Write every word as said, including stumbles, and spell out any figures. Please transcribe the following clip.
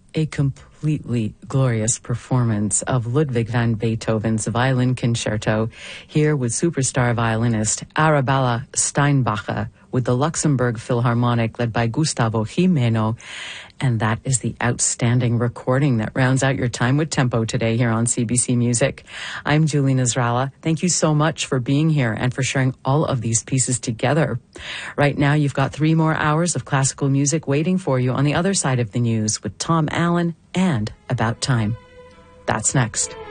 a completely glorious performance of Ludwig van Beethoven's Violin Concerto, here with superstar violinist Arabella Steinbacher with the Luxembourg Philharmonic led by Gustavo Gimeno. And that is the outstanding recording that rounds out your time with Tempo today here on C B C Music. I'm Julie Nasrallah. Thank you so much for being here and for sharing all of these pieces together. Right now, you've got three more hours of classical music waiting for you on the other side of the news with Tom Allen and About Time. That's next.